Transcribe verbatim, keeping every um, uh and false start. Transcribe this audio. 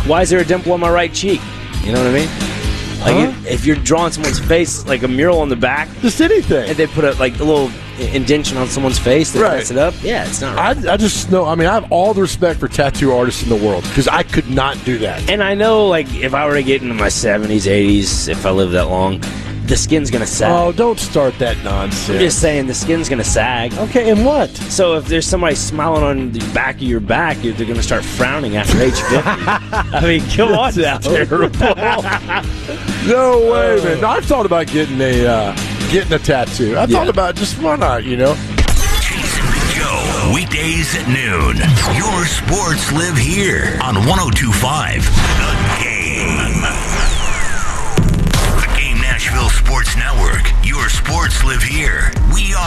why is there a dimple on my right cheek? You know what I mean? Like, Huh? if you're drawing someone's face, like a mural on the back, Just anything. and they put a, like a little indentation on someone's face that Right. mess it up, yeah, it's not right. I, I just know, I mean, I have all the respect for tattoo artists in the world because I could not do that. And I know, like, if I were to get into my seventies, eighties, if I live that long, the skin's going to sag. Oh, don't start that nonsense. I'm just saying, the skin's going to sag. Okay, and what? So if there's somebody smiling on the back of your back, they're going to start frowning after age fifty. I mean, come on now. Terrible. No way, man. No, I've thought about getting a uh, getting a tattoo. I thought Yeah. about just why not, you know? Jason and Joe, weekdays at noon. Your sports live here on one oh two point five The Game. The Game Nashville Sports Network. Your sports live here. We are